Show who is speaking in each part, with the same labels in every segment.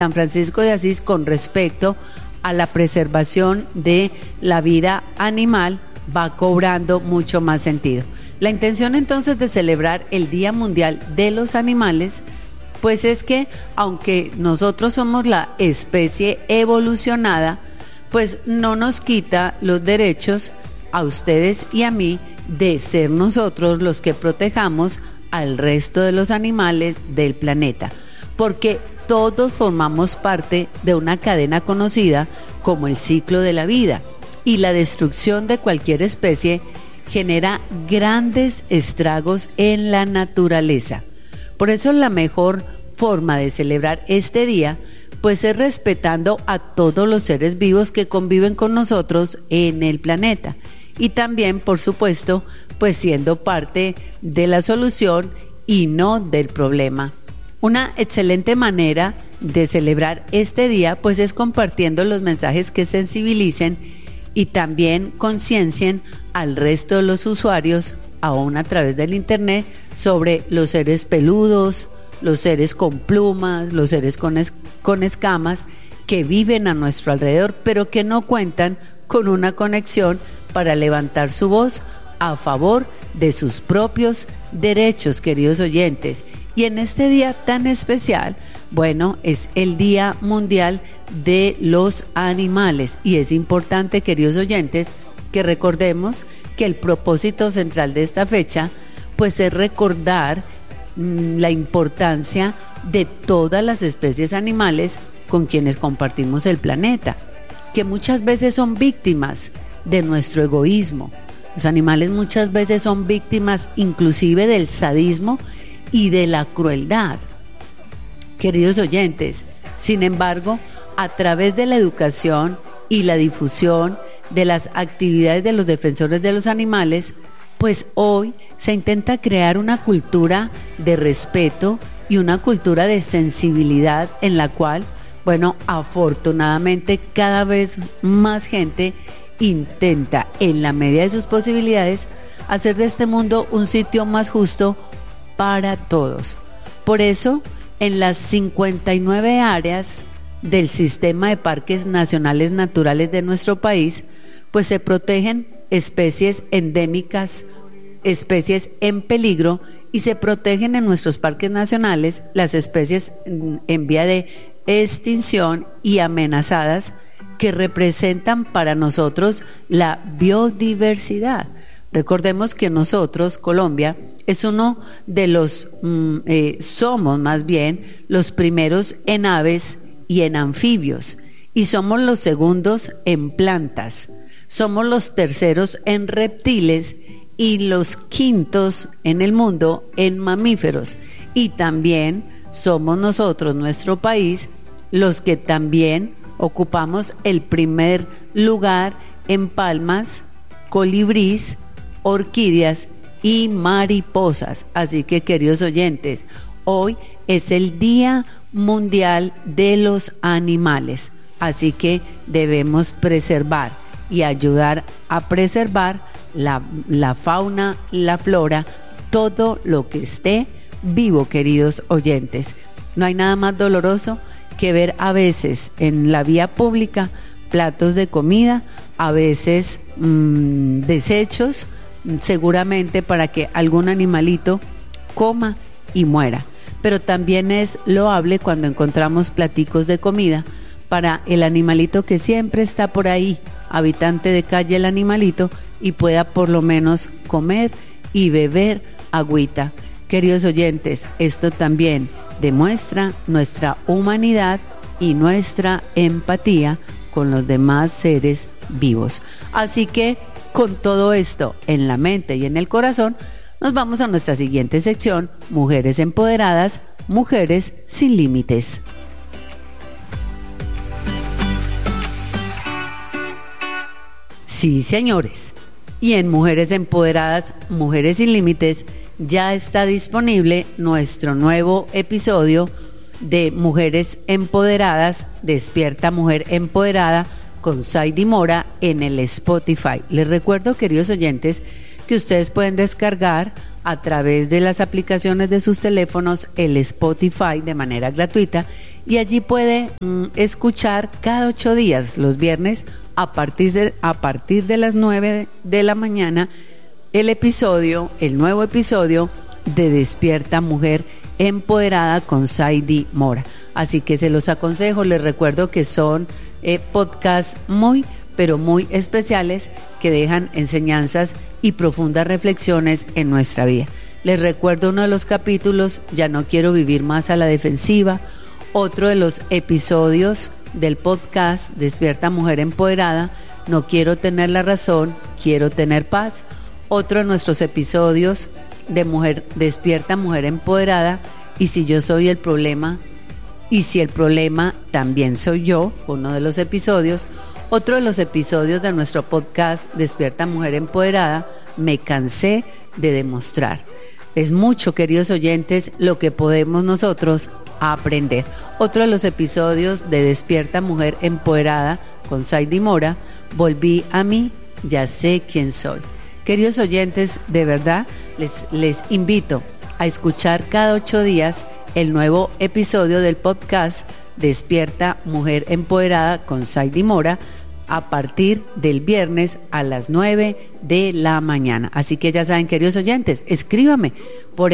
Speaker 1: San Francisco de Asís con respecto a la preservación de la vida animal va cobrando mucho más sentido. La intención entonces de celebrar el Día Mundial de los Animales, pues es que aunque nosotros somos la especie evolucionada, pues no nos quita los derechos a ustedes y a mí de ser nosotros los que protejamos al resto de los animales del planeta, porque todos formamos parte de una cadena conocida como el ciclo de la vida, y la destrucción de cualquier especie genera grandes estragos en la naturaleza. Por eso la mejor forma de celebrar este día pues es respetando a todos los seres vivos que conviven con nosotros en el planeta, y también, por supuesto, pues siendo parte de la solución y no del problema. Una excelente manera de celebrar este día pues es compartiendo los mensajes que sensibilicen y también conciencien al resto de los usuarios, aún a través del internet, sobre los seres peludos, los seres con plumas, los seres con escamas que viven a nuestro alrededor, pero que no cuentan con una conexión para levantar su voz a favor de sus propios derechos, queridos oyentes. Y en este día tan especial, bueno, es el Día Mundial de los Animales, y es importante, queridos oyentes, que recordemos que el propósito central de esta fecha pues es recordar la importancia de todas las especies animales con quienes compartimos el planeta, que muchas veces son víctimas de nuestro egoísmo. Los animales muchas veces son víctimas inclusive del sadismo y de la crueldad. Queridos oyentes, sin embargo, a través de la educación y la difusión de las actividades de los defensores de los animales, pues hoy se intenta crear una cultura de respeto y una cultura de sensibilidad en la cual, bueno, afortunadamente cada vez más gente intenta, en la medida de sus posibilidades, hacer de este mundo un sitio más justo para todos. Por eso, en las 59 áreas del sistema de parques nacionales naturales de nuestro país, pues se protegen especies endémicas, especies en peligro, y se protegen en nuestros parques nacionales las especies en vía de extinción y amenazadas, que representan para nosotros la biodiversidad. Recordemos que nosotros, Colombia, es uno de los, somos más bien los primeros en aves y en anfibios, y somos los segundos en plantas, somos los terceros en reptiles y los quintos en el mundo en mamíferos, y también somos nosotros, nuestro país, los que también ocupamos el primer lugar en palmas, colibrís, orquídeas y mariposas. Así que, queridos oyentes, hoy es el Día Mundial de los Animales, así que debemos preservar y ayudar a preservar la fauna, la flora, todo lo que esté vivo, queridos oyentes. No hay nada más doloroso que ver a veces en la vía pública platos de comida, a veces desechos, seguramente para que algún animalito coma y muera. Pero también es loable cuando encontramos platicos de comida para el animalito que siempre está por ahí, habitante de calle el animalito, y pueda por lo menos comer y beber agüita. Queridos oyentes, esto también demuestra nuestra humanidad y nuestra empatía con los demás seres vivos. Así que, con todo esto en la mente y en el corazón, nos vamos a nuestra siguiente sección: Mujeres Empoderadas, Mujeres sin Límites. Sí, señores, y en Mujeres Empoderadas, Mujeres sin Límites, ya está disponible nuestro nuevo episodio de Mujeres Empoderadas, Despierta Mujer Empoderada, con Saidi Mora en el Spotify. Les recuerdo, queridos oyentes, que ustedes pueden descargar a través de las aplicaciones de sus teléfonos el Spotify de manera gratuita, y allí puede escuchar cada 8 días, los viernes, a partir de las 9 de la mañana, el nuevo episodio de Despierta Mujer Empoderada con Saidi Mora. Así que se los aconsejo, les recuerdo que son podcasts pero muy especiales que dejan enseñanzas y profundas reflexiones en nuestra vida. Les recuerdo uno de los capítulos, Ya no quiero vivir más a la defensiva. Otro de los episodios del podcast Despierta Mujer Empoderada, No quiero tener la razón, quiero tener paz. Otro de nuestros episodios de Despierta Mujer Empoderada, Y si yo soy el problema, y si el problema también soy yo, uno de los episodios. Otro de los episodios de nuestro podcast Despierta Mujer Empoderada, Me cansé de demostrar. Es mucho, queridos oyentes, lo que podemos nosotros aprender. Otro de los episodios de Despierta Mujer Empoderada con Saidi Mora, Volví a mí, ya sé quién soy. Queridos oyentes, de verdad, les invito a escuchar cada 8 días el nuevo episodio del podcast Despierta Mujer Empoderada con Saidi Mora, a partir del viernes a las 9 de la mañana. Así que ya saben, queridos oyentes, escríbame por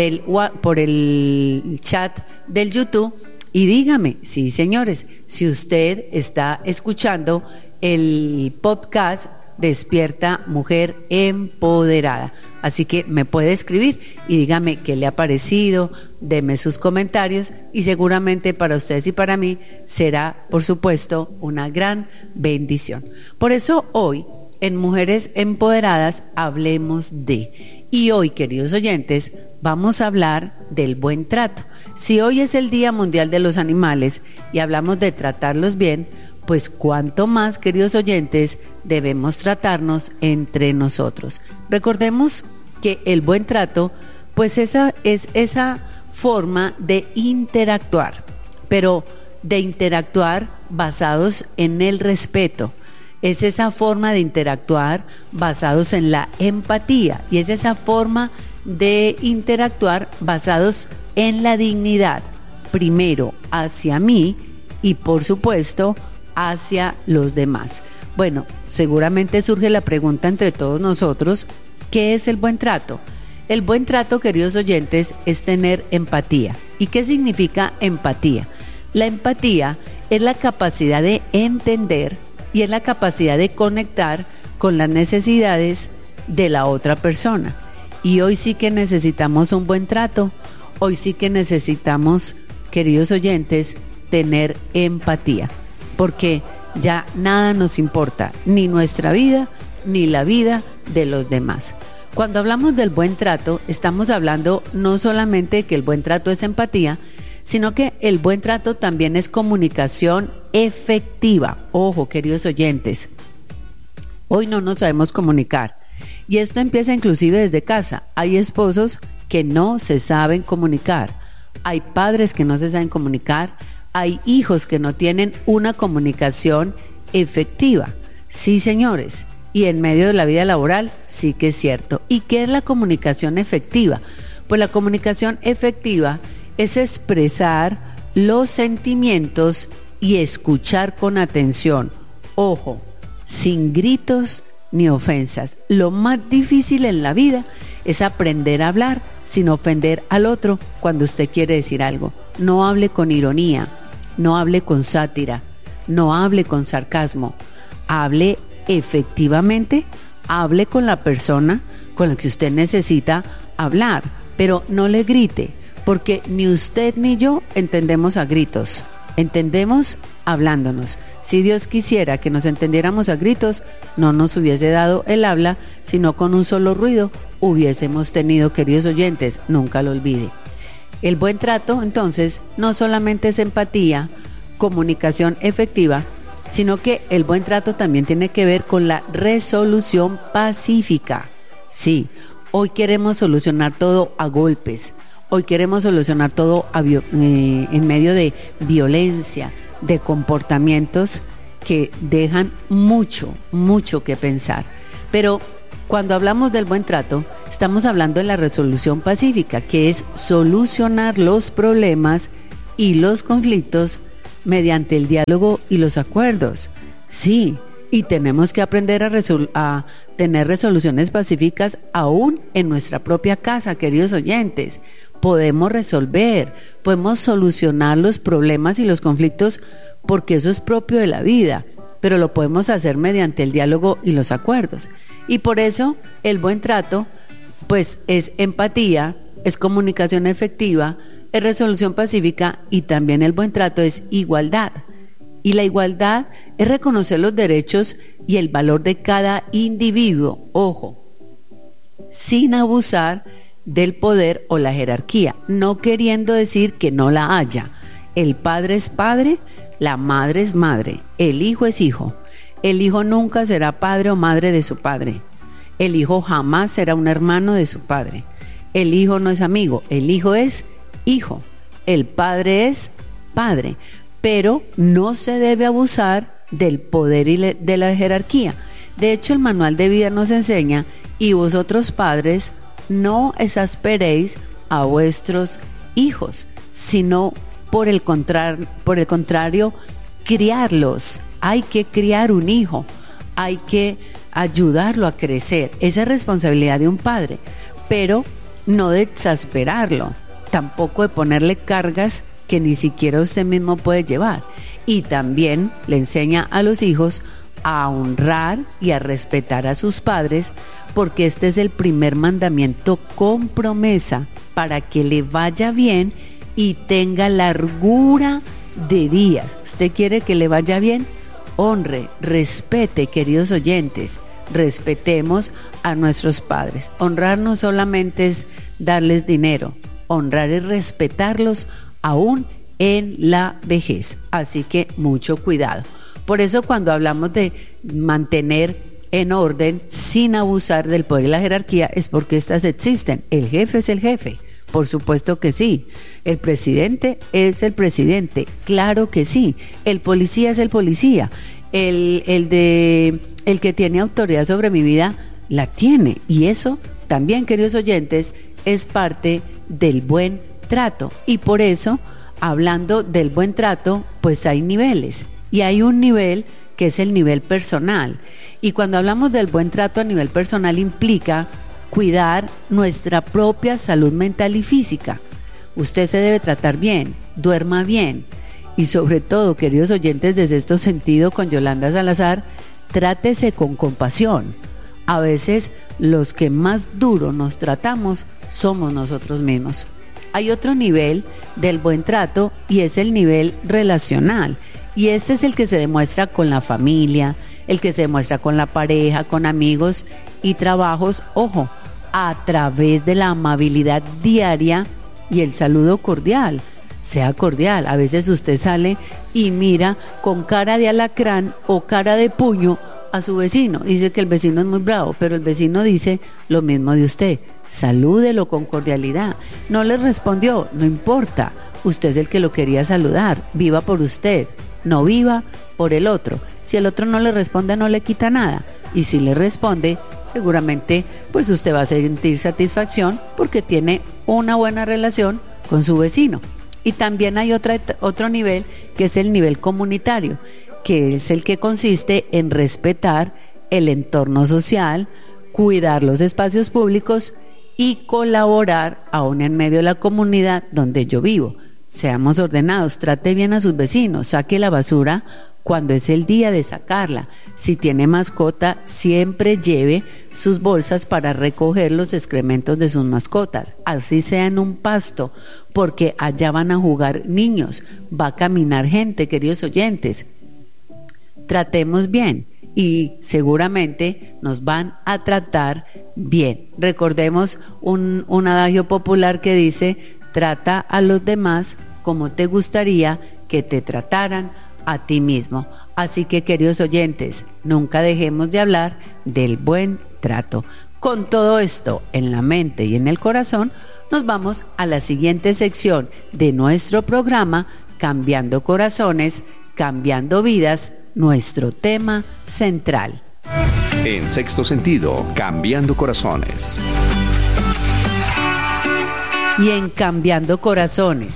Speaker 1: el chat del YouTube y dígame, sí señores, si usted está escuchando el podcast Despierta Mujer Empoderada. Así que me puede escribir y dígame qué le ha parecido, deme sus comentarios y seguramente para ustedes y para mí será, por supuesto, una gran bendición. Por eso hoy en Mujeres Empoderadas hablemos de, y hoy, queridos oyentes, vamos a hablar del buen trato. Si hoy es el Día Mundial de los Animales y hablamos de tratarlos bien, pues cuánto más, queridos oyentes, debemos tratarnos entre nosotros. Recordemos que el buen trato, pues esa es esa forma de interactuar, pero de interactuar basados en el respeto. Es esa forma de interactuar basados en la empatía y es esa forma de interactuar basados en la dignidad, primero hacia mí y por supuesto hacia los demás. Bueno, seguramente surge la pregunta entre todos nosotros, ¿qué es el buen trato? El buen trato, queridos oyentes, es tener empatía. ¿Y qué significa empatía? La empatía es la capacidad de entender y es la capacidad de conectar con las necesidades de la otra persona. Y hoy sí que necesitamos un buen trato, hoy sí que necesitamos, queridos oyentes, tener empatía. Porque ya nada nos importa, ni nuestra vida, ni la vida de los demás. Cuando hablamos del buen trato, estamos hablando no solamente de que el buen trato es empatía, sino que el buen trato también es comunicación efectiva. Ojo, queridos oyentes, hoy no nos sabemos comunicar. Y esto empieza inclusive desde casa. Hay esposos que no se saben comunicar, hay padres que no se saben comunicar, hay hijos que no tienen una comunicación efectiva. Sí, señores, y en medio de la vida laboral sí que es cierto. ¿Y qué es la comunicación efectiva? Pues la comunicación efectiva es expresar los sentimientos y escuchar con atención. Ojo, sin gritos ni ofensas. Lo más difícil en la vida es aprender a hablar sin ofender al otro cuando usted quiere decir algo. No hable con ironía, no hable con sátira, no hable con sarcasmo, hable efectivamente, hable con la persona con la que usted necesita hablar, pero no le grite, porque ni usted ni yo entendemos a gritos, entendemos hablándonos. Si Dios quisiera que nos entendiéramos a gritos, no nos hubiese dado el habla, sino con un solo ruido hubiésemos tenido, queridos oyentes, nunca lo olvide. El buen trato, entonces, no solamente es empatía, comunicación efectiva, sino que el buen trato también tiene que ver con la resolución pacífica. Sí, hoy queremos solucionar todo a golpes, hoy queremos solucionar todo en medio de violencia, de comportamientos que dejan mucho, mucho que pensar. Pero cuando hablamos del buen trato, estamos hablando de la resolución pacífica, que es solucionar los problemas y los conflictos mediante el diálogo y los acuerdos. Sí, y tenemos que aprender a tener resoluciones pacíficas aún en nuestra propia casa, queridos oyentes. Podemos resolver, podemos solucionar los problemas y los conflictos porque eso es propio de la vida, pero lo podemos hacer mediante el diálogo y los acuerdos. Y por eso el buen trato, pues es empatía, es comunicación efectiva, es resolución pacífica y también el buen trato es igualdad. Y la igualdad es reconocer los derechos y el valor de cada individuo, ojo, sin abusar del poder o la jerarquía, no queriendo decir que no la haya. El padre es padre, la madre es madre, el hijo es hijo. El hijo nunca será padre o madre de su padre. El hijo jamás será un hermano de su padre. El hijo no es amigo, el hijo es hijo. El padre es padre. Pero no se debe abusar del poder y de la jerarquía. De hecho, el manual de vida nos enseña, y vosotros padres, no exasperéis a vuestros hijos, sino por el contrario, criarlos. Hay que criar un hijo, hay que ayudarlo a crecer. Esa es responsabilidad de un padre, pero no de exasperarlo, tampoco de ponerle cargas que ni siquiera usted mismo puede llevar. Y también le enseña a los hijos a honrar y a respetar a sus padres, porque este es el primer mandamiento con promesa para que le vaya bien y tenga largura de días. ¿Usted quiere que le vaya bien? Honre, respete, queridos oyentes, respetemos a nuestros padres. Honrar no solamente es darles dinero, honrar es respetarlos aún en la vejez. Así que mucho cuidado. Por eso cuando hablamos de mantener en orden sin abusar del poder y la jerarquía es porque estas existen. El jefe es el jefe, por supuesto que sí. El presidente es el presidente, claro que sí. El policía es el policía. El que tiene autoridad sobre mi vida la tiene. Y eso también, queridos oyentes, es parte del buen trato. Y por eso, hablando del buen trato, pues hay niveles. Y hay un nivel que es el nivel personal. Y cuando hablamos del buen trato a nivel personal implica cuidar nuestra propia salud mental y física. Usted se debe tratar bien, duerma bien. Y sobre todo, queridos oyentes, desde este sentido con Yolanda Salazar, trátese con compasión. A veces los que más duro nos tratamos somos nosotros mismos. Hay otro nivel del buen trato y es el nivel relacional. Y este es el que se demuestra con la familia, el que se demuestra con la pareja, con amigos y trabajos, ojo, a través de la amabilidad diaria y el saludo cordial. Sea cordial. A veces usted sale y mira con cara de alacrán o cara de puño a su vecino. Dice que el vecino es muy bravo, pero el vecino dice lo mismo de usted. Salúdelo con cordialidad. No le respondió, no importa. Usted es el que lo quería saludar. Viva por usted, no viva por el otro. Si el otro no le responde, no le quita nada. Y si le responde, seguramente pues usted va a sentir satisfacción porque tiene una buena relación con su vecino. Y también hay otro nivel que es el nivel comunitario, que es el que consiste en respetar el entorno social, cuidar los espacios públicos y colaborar aún en medio de la comunidad donde yo vivo. Seamos ordenados, trate bien a sus vecinos, saque la basura cuando es el día de sacarla. Si tiene mascota, siempre lleve sus bolsas para recoger los excrementos de sus mascotas, así sea en un pasto, porque allá van a jugar niños, va a caminar gente, queridos oyentes. Tratemos bien y seguramente nos van a tratar bien. Recordemos un adagio popular que dice: trata a los demás como te gustaría que te trataran a ti mismo. Así que, queridos oyentes, nunca dejemos de hablar del buen trato. Con todo esto en la mente y en el corazón, nos vamos a la siguiente sección de nuestro programa, Cambiando Corazones, Cambiando Vidas, nuestro tema central.
Speaker 2: En Sexto Sentido, Cambiando Corazones.
Speaker 1: Y en Cambiando Corazones,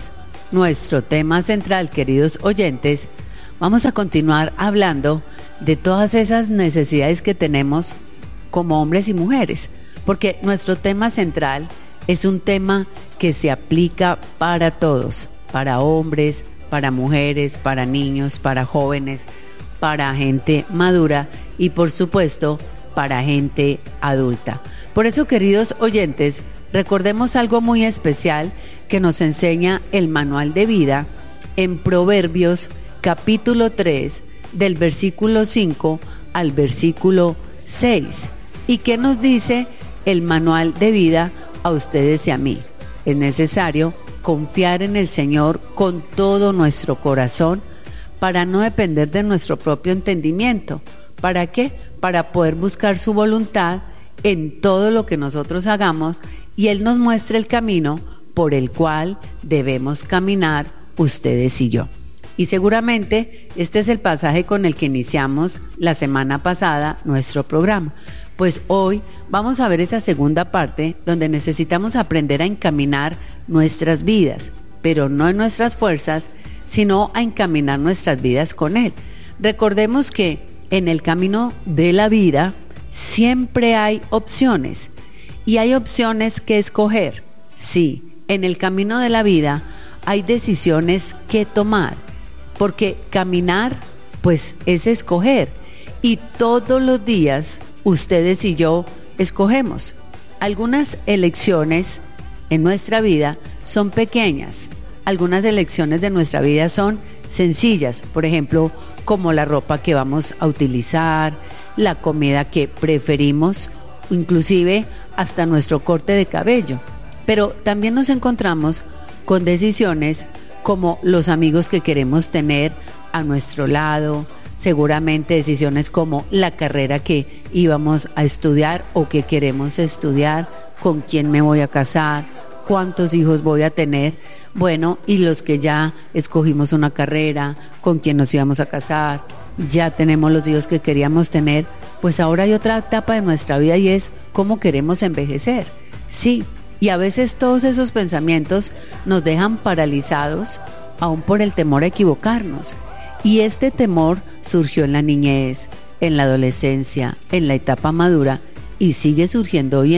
Speaker 1: nuestro tema central, queridos oyentes, vamos a continuar hablando de todas esas necesidades que tenemos como hombres y mujeres, porque nuestro tema central es un tema que se aplica para todos, para hombres, para mujeres, para niños, para jóvenes, para gente madura y por supuesto para gente adulta. Por eso, queridos oyentes, recordemos algo muy especial que nos enseña el manual de vida en Proverbios capítulo 3 del versículo 5 al versículo 6. ¿Y qué nos dice el manual de vida a ustedes y a mí? Es necesario confiar en el Señor con todo nuestro corazón para no depender de nuestro propio entendimiento. ¿Para qué? Para poder buscar su voluntad en todo lo que nosotros hagamos y Él nos muestre el camino por el cual debemos caminar ustedes y yo. Y seguramente este es el pasaje con el que iniciamos la semana pasada nuestro programa. Pues hoy vamos a ver esa segunda parte donde necesitamos aprender a encaminar nuestras vidas, pero no en nuestras fuerzas, sino a encaminar nuestras vidas con Él. Recordemos que en el camino de la vida siempre hay opciones y hay opciones que escoger. Sí, en el camino de la vida hay decisiones que tomar, porque caminar pues es escoger y todos los días ustedes y yo escogemos. Algunas elecciones en nuestra vida son pequeñas, algunas elecciones de nuestra vida son sencillas, por ejemplo, como la ropa que vamos a utilizar, la comida que preferimos, inclusive hasta nuestro corte de cabello. Pero también nos encontramos con decisiones como los amigos que queremos tener a nuestro lado, seguramente decisiones como la carrera que íbamos a estudiar o que queremos estudiar, con quién me voy a casar, cuántos hijos voy a tener, bueno, y los que ya escogimos una carrera, con quién nos íbamos a casar, ya tenemos los hijos que queríamos tener, pues ahora hay otra etapa de nuestra vida y es cómo queremos envejecer. Sí, y a veces todos esos pensamientos nos dejan paralizados aún por el temor a equivocarnos. Y este temor surgió en la niñez, en la adolescencia, en la etapa madura y sigue surgiendo hoy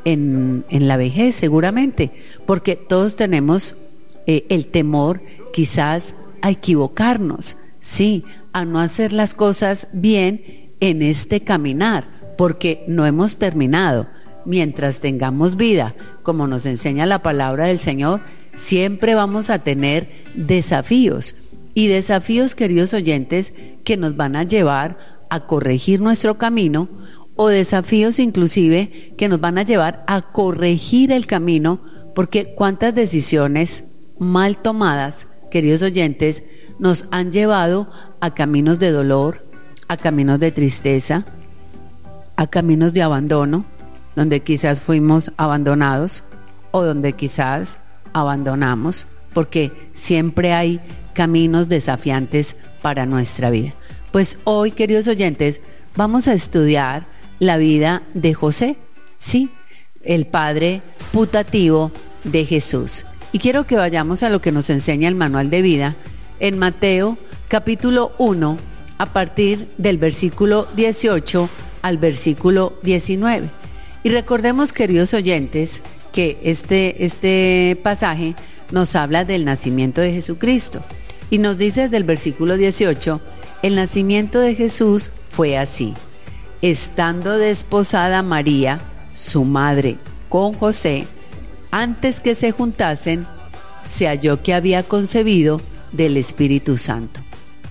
Speaker 1: en la vejez seguramente, porque todos tenemos el temor quizás a equivocarnos, sí, a no hacer las cosas bien en este caminar, porque no hemos terminado. Mientras tengamos vida, como nos enseña la palabra del Señor, siempre vamos a tener desafíos. Y desafíos, queridos oyentes, que nos van a llevar a corregir nuestro camino, o desafíos inclusive que nos van a llevar a corregir el camino, porque cuántas decisiones mal tomadas, queridos oyentes, nos han llevado a caminos de dolor, a caminos de tristeza, a caminos de abandono, donde quizás fuimos abandonados o donde quizás abandonamos, porque siempre hay caminos desafiantes para nuestra vida. Pues hoy, queridos oyentes, vamos a estudiar la vida de José, sí, el padre putativo de Jesús. Y quiero que vayamos a lo que nos enseña el manual de vida en Mateo capítulo 1, a partir del versículo 18 al versículo 19. Y recordemos, queridos oyentes, que este pasaje nos habla del nacimiento de Jesucristo. Y nos dice desde el versículo 18, el nacimiento de Jesús fue así. Estando desposada María, su madre, con José, antes que se juntasen, se halló que había concebido del Espíritu Santo.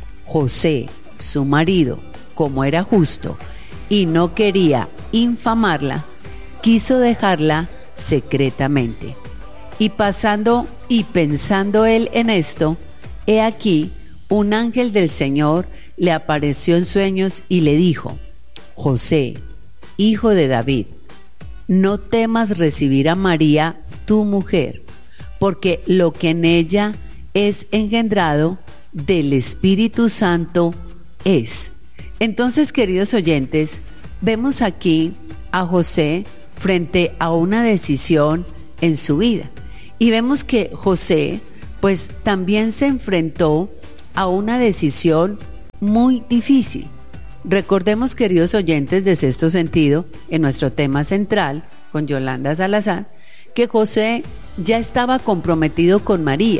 Speaker 1: José, su marido, como era justo y no quería infamarla, quiso dejarla secretamente. Y pasando y pensando él en esto, he aquí, un ángel del Señor le apareció en sueños y le dijo: José, hijo de David, no temas recibir a María, tu mujer, porque lo que en ella es engendrado del Espíritu Santo es. Entonces, queridos oyentes, vemos aquí a José frente a una decisión en su vida. Y vemos que José pues también se enfrentó a una decisión muy difícil. Recordemos, queridos oyentes de Sexto Sentido, en nuestro tema central con Yolanda Salazar, que José ya estaba comprometido con María,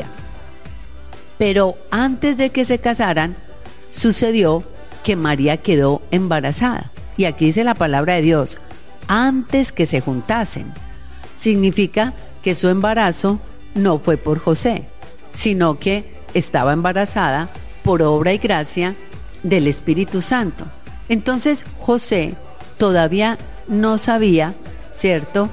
Speaker 1: pero antes de que se casaran, sucedió que María quedó embarazada. Y aquí dice la palabra de Dios, antes que se juntasen. Significa que su embarazo no fue por José, sino que estaba embarazada por obra y gracia del Espíritu Santo. Entonces José todavía no sabía, ¿cierto?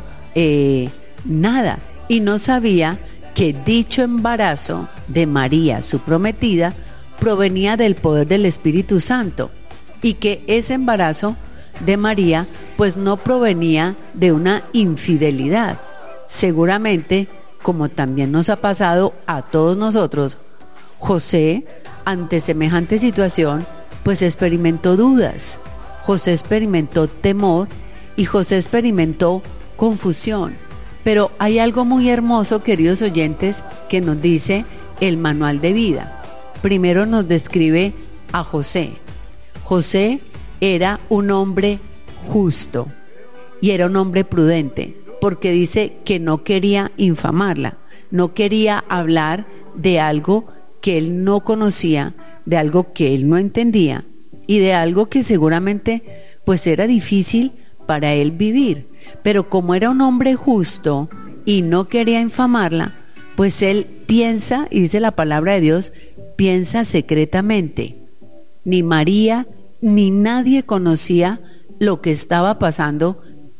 Speaker 1: Nada. Y no sabía que dicho embarazo de María, su prometida, provenía del poder del Espíritu Santo, y que ese embarazo de María pues no provenía de una infidelidad. Seguramente, como también nos ha pasado a todos nosotros, José, ante semejante situación, pues experimentó dudas, José experimentó temor y José experimentó confusión. Pero hay algo muy hermoso, queridos oyentes, que nos dice el manual de vida. Primero nos describe a José. José era un hombre justo y era un hombre prudente, porque dice que no quería infamarla, no quería hablar de algo que él no conocía, de algo que él no entendía y de algo que seguramente pues era difícil para él vivir. Pero como era un hombre justo y no quería infamarla, pues él piensa, y dice la palabra de Dios, piensa secretamente. Ni María ni nadie conocía lo que estaba pasando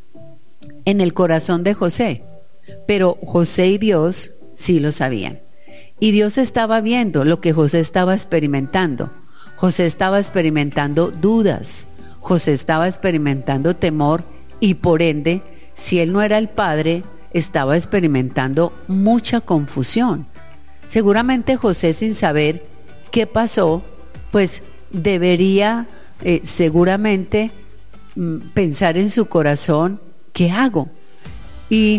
Speaker 1: en el corazón de José, pero José y Dios sí lo sabían. Y Dios estaba viendo lo que José estaba experimentando. José estaba experimentando dudas, José estaba experimentando temor, y por ende, si él no era el padre, estaba experimentando mucha confusión. Seguramente José, sin saber qué pasó, pues debería seguramente pensar en su corazón, ¿qué hago? Y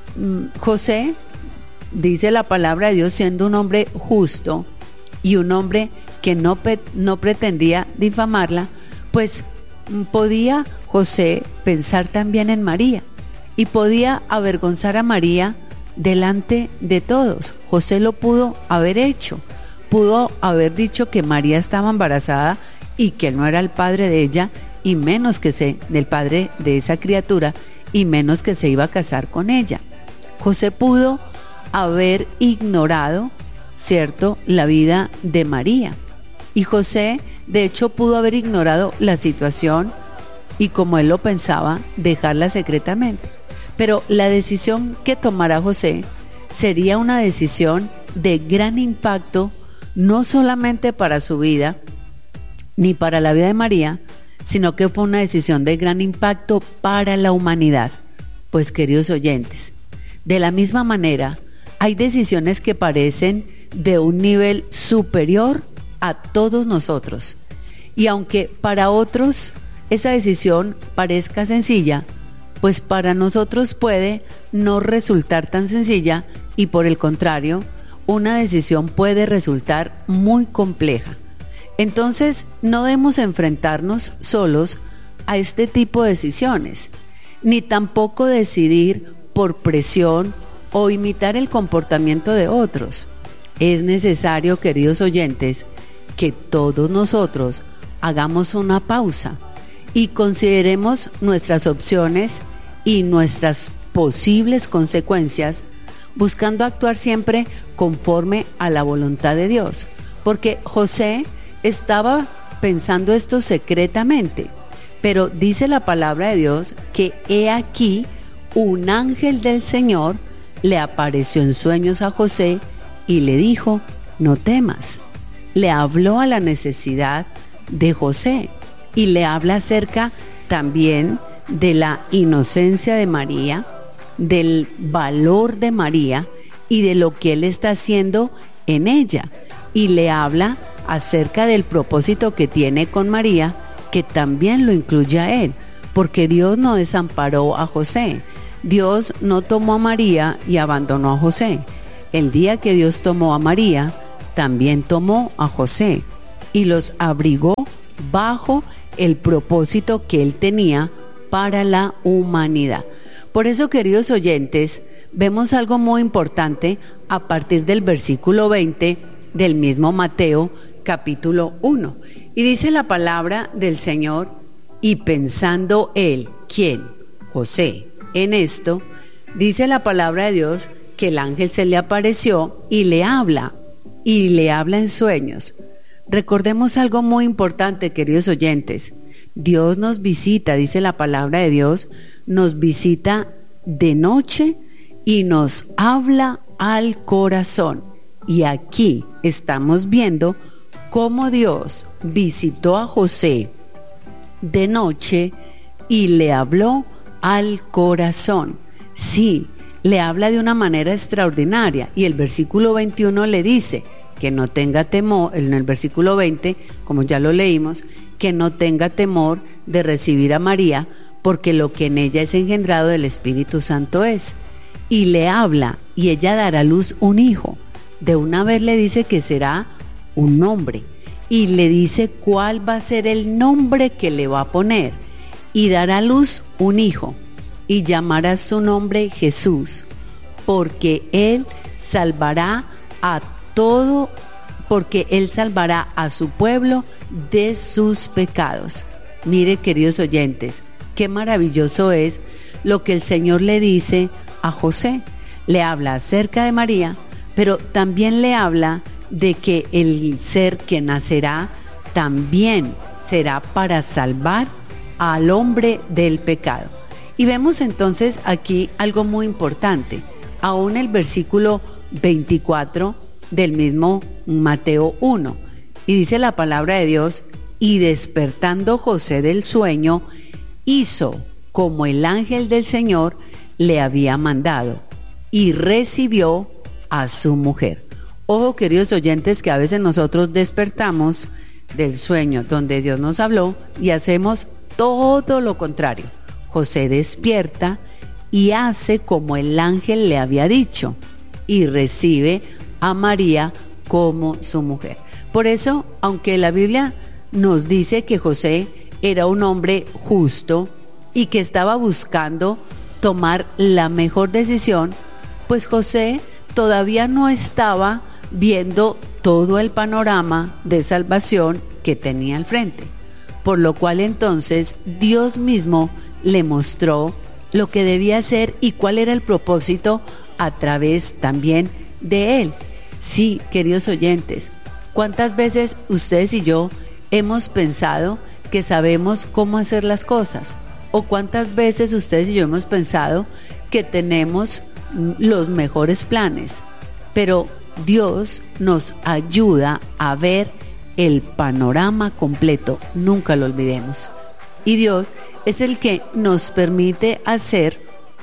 Speaker 1: José, dice la palabra de Dios, siendo un hombre justo y un hombre que no pretendía difamarla, pues podía José pensar también en María y podía avergonzar a María delante de todos. José lo pudo haber hecho, pudo haber dicho que María estaba embarazada y que no era el padre de ella, y menos que del padre de esa criatura, y menos que se iba a casar con ella. José pudo haber ignorado, ¿cierto?, la vida de María. Y José, de hecho, pudo haber ignorado la situación y, como él lo pensaba, dejarla secretamente. Pero la decisión que tomara José sería una decisión de gran impacto, no solamente para su vida, ni para la vida de María, sino que fue una decisión de gran impacto para la humanidad. Pues, queridos oyentes, de la misma manera, hay decisiones que parecen de un nivel superior a todos nosotros. Y aunque para otros esa decisión parezca sencilla, pues para nosotros puede no resultar tan sencilla, y por el contrario, una decisión puede resultar muy compleja. Entonces, no debemos enfrentarnos solos a este tipo de decisiones, ni tampoco decidir por presión o imitar el comportamiento de otros. Es necesario, queridos oyentes, que todos nosotros hagamos una pausa y consideremos nuestras opciones y nuestras posibles consecuencias, buscando actuar siempre conforme a la voluntad de Dios, porque José estaba pensando esto secretamente, pero dice la palabra de Dios que he aquí un ángel del Señor le apareció en sueños a José y le dijo: no temas. Le habló a la necesidad de José y le habla acerca también de la inocencia de María, del valor de María y de lo que él está haciendo en ella, y le habla acerca del propósito que tiene con María, que también lo incluye a él, porque Dios no desamparó a José. Dios no tomó a María y abandonó a José. El día que Dios tomó a María, también tomó a José y los abrigó bajo el propósito que Él tenía para la humanidad. Por eso, queridos oyentes, vemos algo muy importante a partir del versículo 20 del mismo Mateo, capítulo 1. Y dice la palabra del Señor: y pensando él, ¿quién? José, en esto, dice la palabra de Dios que el ángel se le apareció y le habla en sueños. Recordemos algo muy importante, queridos oyentes. Dios nos visita, dice la palabra de Dios, nos visita de noche y nos habla al corazón. Y aquí estamos viendo cómo Dios visitó a José de noche y le habló al corazón. Sí, le habla de una manera extraordinaria. Y el versículo 21 le dice que no tenga temor, en el versículo 20, como ya lo leímos, que no tenga temor de recibir a María, porque lo que en ella es engendrado del Espíritu Santo es. Y le habla, y ella dará a luz un hijo. De una vez le dice que será un nombre, y le dice cuál va a ser el nombre que le va a poner, y dará a luz un hijo, y llamará su nombre Jesús, porque él salvará a su pueblo de sus pecados. Mire, queridos oyentes, qué maravilloso es lo que el Señor le dice a José. Le habla acerca de María, pero también le habla de que el ser que nacerá también será para salvar al hombre del pecado. Y vemos entonces aquí algo muy importante. Aún el versículo 24 del mismo Mateo 1. Y dice la palabra de Dios: y despertando José del sueño, hizo como el ángel del Señor le había mandado, y recibió a su mujer. Ojo, queridos oyentes, que a veces nosotros despertamos del sueño donde Dios nos habló y hacemos todo lo contrario. José despierta y hace como el ángel le había dicho y recibe a María como su mujer. Por eso, aunque la Biblia nos dice que José era un hombre justo y que estaba buscando tomar la mejor decisión, pues José todavía no estaba viendo todo el panorama de salvación que tenía al frente, por lo cual entonces Dios mismo le mostró lo que debía hacer y cuál era el propósito a través también de él. Sí, queridos oyentes, ¿cuántas veces ustedes y yo hemos pensado que sabemos cómo hacer las cosas? ¿O cuántas veces ustedes y yo hemos pensado que tenemos los mejores planes? Pero Dios nos ayuda a ver el panorama completo, nunca lo olvidemos. Y Dios es el que nos permite hacer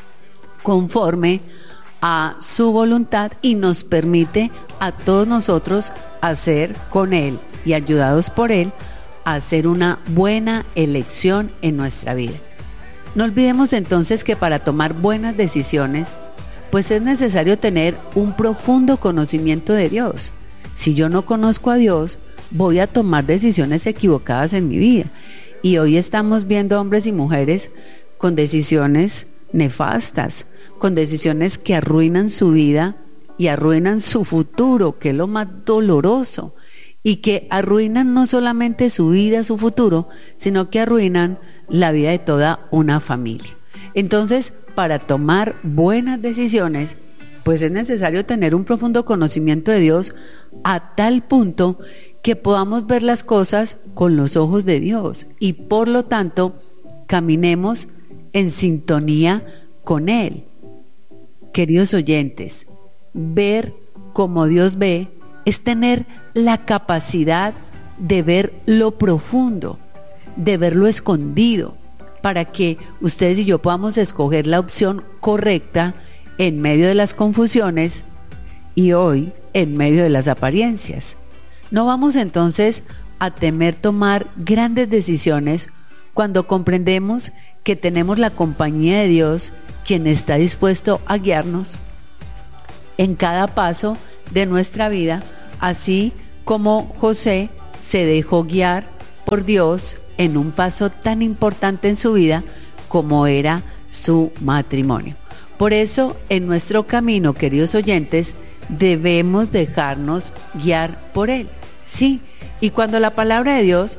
Speaker 1: conforme a su voluntad y nos permite a todos nosotros hacer con Él y ayudados por Él a hacer una buena elección en nuestra vida. No olvidemos entonces que para tomar buenas decisiones, pues es necesario tener un profundo conocimiento de Dios. Si yo no conozco a Dios, voy a tomar decisiones equivocadas en mi vida. Y hoy estamos viendo hombres y mujeres con decisiones nefastas, con decisiones que arruinan su vida y arruinan su futuro, que es lo más doloroso, y que arruinan no solamente su vida, su futuro, sino que arruinan la vida de toda una familia. Entonces, para tomar buenas decisiones, pues es necesario tener un profundo conocimiento de Dios a tal punto que podamos ver las cosas con los ojos de Dios y por lo tanto caminemos en sintonía con Él. Queridos oyentes, ver como Dios ve es tener la capacidad de ver lo profundo, de ver lo escondido, para que ustedes y yo podamos escoger la opción correcta en medio de las confusiones y hoy en medio de las apariencias. No vamos entonces a temer tomar grandes decisiones cuando comprendemos que tenemos la compañía de Dios, quien está dispuesto a guiarnos, en cada paso de nuestra vida, así como José se dejó guiar por Dios en un paso tan importante en su vida como era su matrimonio. Por eso, en nuestro camino, queridos oyentes, debemos dejarnos guiar por Él. Sí, y cuando la palabra de Dios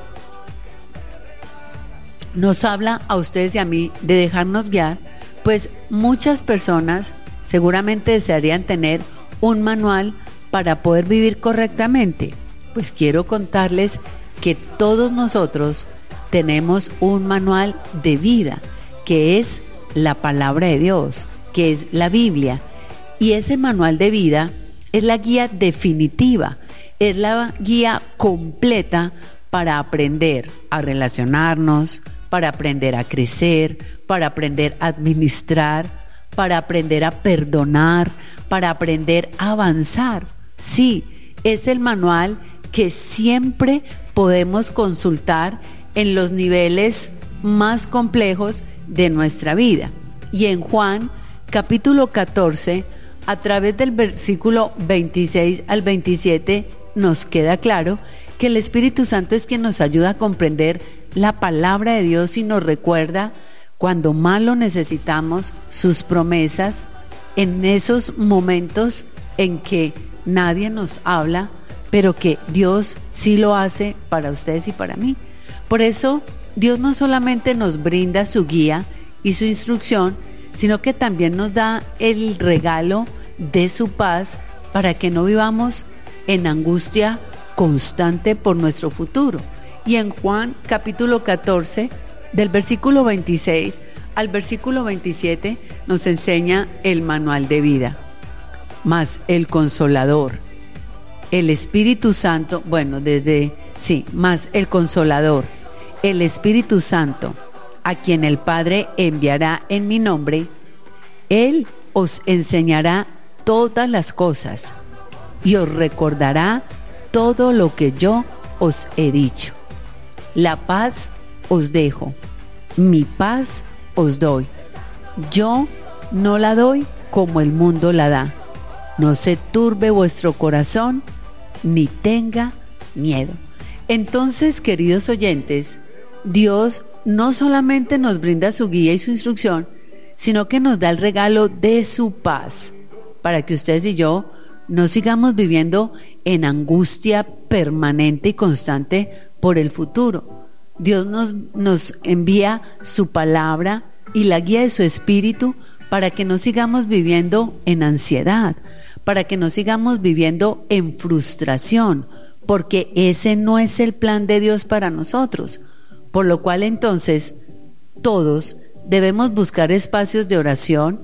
Speaker 1: nos habla a ustedes y a mí de dejarnos guiar, pues muchas personas seguramente desearían tener un manual para poder vivir correctamente. Pues quiero contarles que todos nosotros tenemos un manual de vida, que es la palabra de Dios, que es la Biblia. Y ese manual de vida es la guía definitiva, es la guía completa para aprender a relacionarnos, para aprender a crecer, para aprender a administrar, para aprender a perdonar, para aprender a avanzar. Sí, es el manual que siempre podemos consultar en los niveles más complejos de nuestra vida. Y en Juan, capítulo 14, a través del versículo 26 al 27, nos queda claro que el Espíritu Santo es quien nos ayuda a comprender la palabra de Dios y nos recuerda cuando más lo necesitamos, sus promesas, en esos momentos en que nadie nos habla, pero que Dios sí lo hace para ustedes y para mí. Por eso, Dios no solamente nos brinda su guía y su instrucción, sino que también nos da el regalo de su paz para que no vivamos en angustia constante por nuestro futuro. Y en Juan capítulo 14, del versículo 26 al versículo 27, nos enseña el manual de vida. Mas el Consolador, el Espíritu Santo, más el Consolador, el Espíritu Santo, a quien el Padre enviará en mi nombre, Él os enseñará todas las cosas y os recordará todo lo que yo os he dicho. La paz os dejo, mi paz os doy. Yo no la doy como el mundo la da. No se turbe vuestro corazón, ni tenga miedo. Entonces, queridos oyentes, Dios no solamente nos brinda su guía y su instrucción, sino que nos da el regalo de su paz, para que ustedes y yo no sigamos viviendo en angustia permanente y constante por el futuro. Dios nos envía su palabra y la guía de su Espíritu para que no sigamos viviendo en ansiedad, para que no sigamos viviendo en frustración, porque ese no es el plan de Dios para nosotros. Por lo cual entonces todos debemos buscar espacios de oración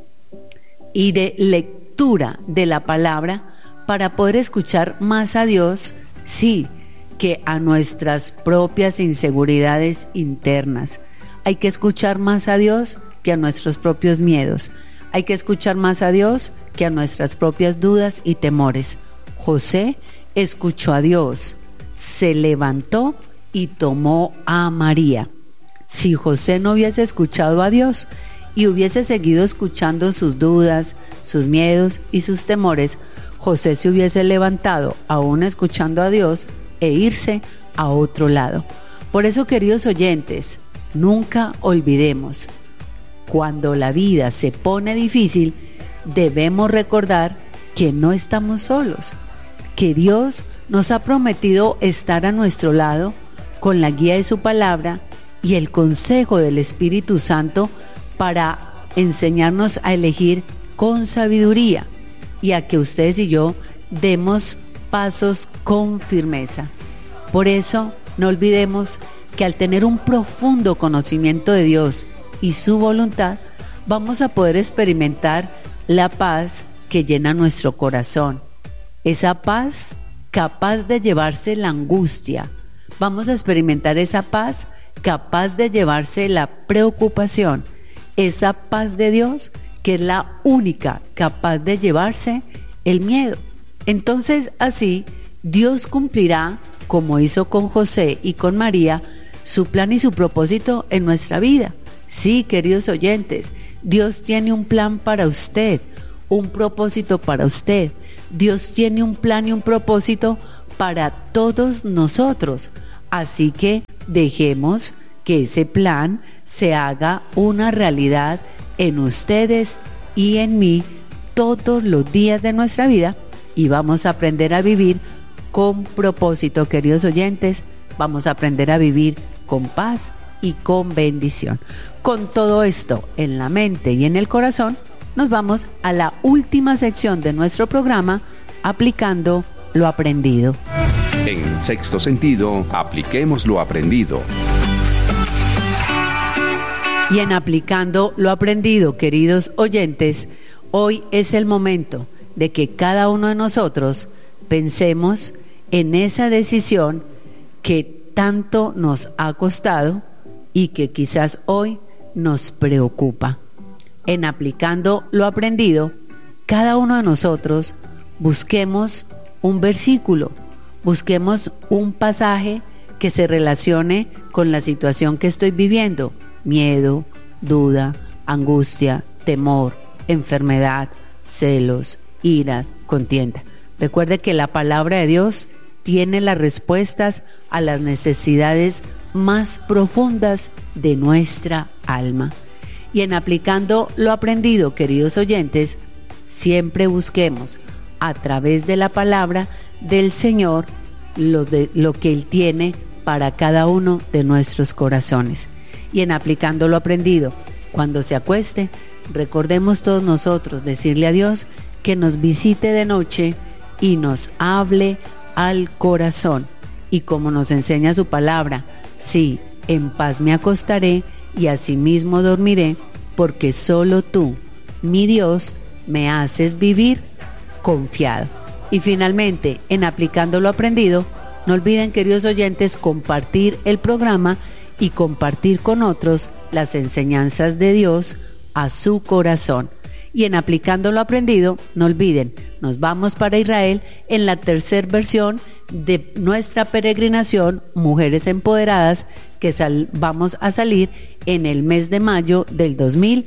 Speaker 1: y de lectura de la palabra para poder escuchar más a Dios, sí, que a nuestras propias inseguridades internas. Hay que escuchar más a Dios que a nuestros propios miedos. Hay que escuchar más a Dios que a nuestras propias dudas y temores. José escuchó a Dios, se levantó y tomó a María. Si José no hubiese escuchado a Dios y hubiese seguido escuchando sus dudas, sus miedos y sus temores, José se hubiese levantado, aún escuchando a Dios, e irse a otro lado. Por eso, queridos oyentes, nunca olvidemos, cuando la vida se pone difícil, debemos recordar que no estamos solos, que Dios nos ha prometido estar a nuestro lado con la guía de su palabra y el consejo del Espíritu Santo para enseñarnos a elegir con sabiduría y a que ustedes y yo demos pasos con firmeza. Por eso, no olvidemos que al tener un profundo conocimiento de Dios y su voluntad, vamos a poder experimentar la paz que llena nuestro corazón. Esa paz capaz de llevarse la angustia. Vamos a experimentar esa paz capaz de llevarse la preocupación. Esa paz de Dios que es la única capaz de llevarse el miedo. Entonces, así, Dios cumplirá, como hizo con José y con María, su plan y su propósito en nuestra vida. Sí, queridos oyentes, Dios tiene un plan para usted, un propósito para usted. Dios tiene un plan y un propósito para todos nosotros. Así que dejemos que ese plan se haga una realidad en ustedes y en mí todos los días de nuestra vida, y vamos a aprender a vivir con propósito, queridos oyentes. Vamos a aprender a vivir con paz y con bendición. Con todo esto en la mente y en el corazón, nos vamos a la última sección de nuestro programa, aplicando lo aprendido.
Speaker 2: En Sexto Sentido, apliquemos lo aprendido.
Speaker 1: Y en aplicando lo aprendido, queridos oyentes, hoy es el momento de que cada uno de nosotros pensemos en esa decisión que tanto nos ha costado y que quizás hoy nos preocupa. En aplicando lo aprendido, cada uno de nosotros busquemos un versículo, busquemos un pasaje que se relacione con la situación que estoy viviendo: miedo, duda, angustia, temor, enfermedad, celos, iras, contienda. Recuerde que la palabra de Dios tiene las respuestas a las necesidades más profundas de nuestra alma. Y en aplicando lo aprendido, queridos oyentes, siempre busquemos a través de la palabra del Señor lo que Él tiene para cada uno de nuestros corazones. Y en aplicando lo aprendido, cuando se acueste, recordemos todos nosotros decirle a Dios que nos visite de noche y nos hable al corazón. Y como nos enseña su palabra, sí, en paz me acostaré y asimismo dormiré, porque solo tú, mi Dios, me haces vivir confiado. Y finalmente, en aplicando lo aprendido, no olviden, queridos oyentes, compartir el programa y compartir con otros las enseñanzas de Dios a su corazón. Y en aplicando lo aprendido, no olviden, nos vamos para Israel en la tercera versión de nuestra peregrinación Mujeres Empoderadas, que vamos a salir en el mes de mayo del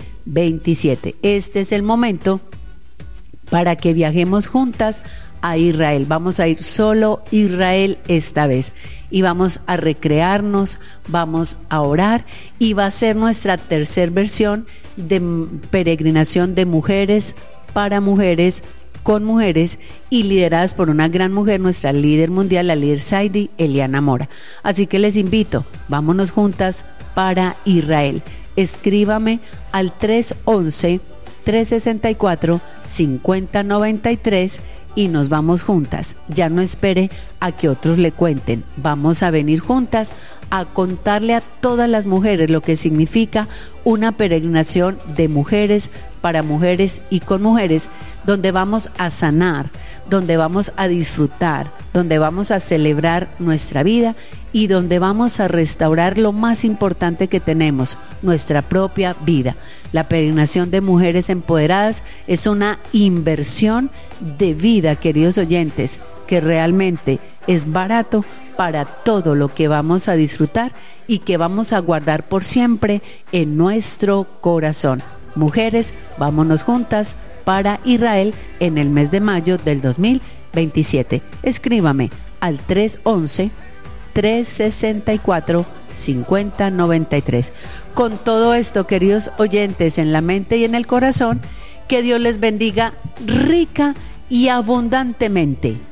Speaker 1: 2027. Este es el momento para que viajemos juntas a Israel. Vamos a ir solo Israel esta vez y vamos a recrearnos, vamos a orar, y va a ser nuestra tercera versión de peregrinación de mujeres para mujeres, con mujeres, y lideradas por una gran mujer, nuestra líder mundial, la líder Saidi Eliana Mora. Así que les invito, vámonos juntas para Israel. Escríbame al 311-364-5093 y nos vamos juntas. Ya no espere a que otros le cuenten. Vamos a venir juntas a contarle a todas las mujeres lo que significa una peregrinación de mujeres para mujeres y con mujeres, donde vamos a sanar, donde vamos a disfrutar, donde vamos a celebrar nuestra vida y donde vamos a restaurar lo más importante que tenemos, nuestra propia vida. La peregrinación de Mujeres Empoderadas es una inversión de vida, queridos oyentes, que realmente es barato para todo lo que vamos a disfrutar y que vamos a guardar por siempre en nuestro corazón. Mujeres, vámonos juntas para Israel en el mes de mayo del 2027. Escríbame al 311-364-5093. Con todo esto, queridos oyentes, en la mente y en el corazón, que Dios les bendiga rica y abundantemente.